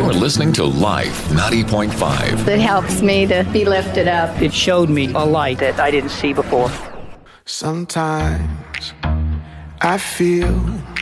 You're listening to Life 90.5. It helps me to be lifted up. It showed me a light that I didn't see before. Sometimes I feel